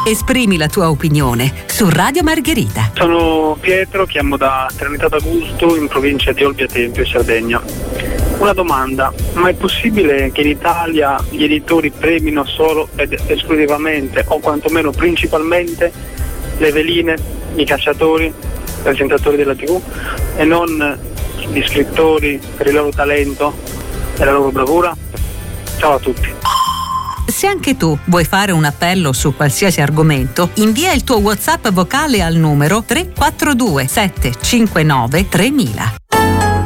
Esprimi la tua opinione su Radio Margherita. Sono Pietro, chiamo da Trinità d'Augusto in provincia di Olbia Tempio, Sardegna. Una domanda, ma è possibile che in Italia gli editori premino solo ed esclusivamente o quantomeno principalmente le veline, i calciatori, i presentatori della TV e non gli scrittori per il loro talento e la loro bravura? Ciao a tutti. Se anche tu vuoi fare un appello su qualsiasi argomento, invia il tuo WhatsApp vocale al numero 342 759 3000.